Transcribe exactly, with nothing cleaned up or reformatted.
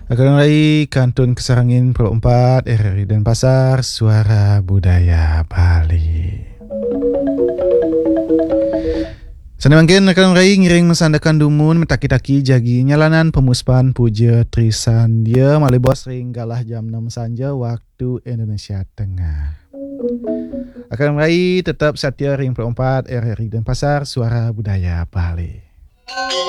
Akan mulai Kantun Kesarangin Pulau empat R R I Denpasar, Suara Budaya Bali. Sana mangkin akan mulai ngiring mesandakan dumun metaki-taki jagi nyalanan pemuspan puja Trisan dia malibos ring galah jam enam sanja waktu Indonesia Tengah. Akan mulai tetap setia ring Pulau empat R R I Denpasar, Suara Budaya Bali.